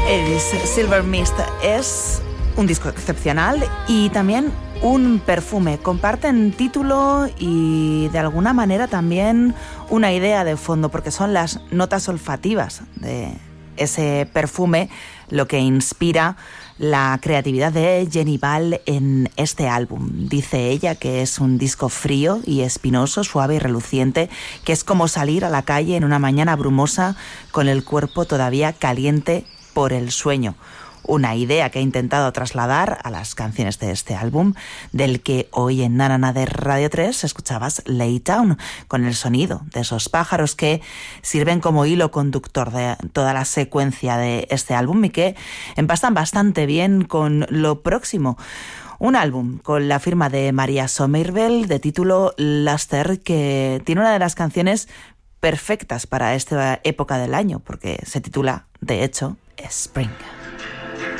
Eris Silver Mist es un disco excepcional y también un perfume. Comparten título y de alguna manera también una idea de fondo, porque son las notas olfativas de ese perfume lo que inspira la creatividad de Jenny Ball en este álbum. Dice ella que es un disco frío y espinoso, suave y reluciente, que es como salir a la calle en una mañana brumosa con el cuerpo todavía caliente por el sueño. Una idea que he intentado trasladar a las canciones de este álbum, del que hoy en Nanana de Radio 3 escuchabas Laytown, con el sonido de esos pájaros que sirven como hilo conductor de toda la secuencia de este álbum y que empastan bastante bien con lo próximo. Un álbum con la firma de Maria Somerville de título Luster, que tiene una de las canciones perfectas para esta época del año, porque se titula, de hecho, Spring.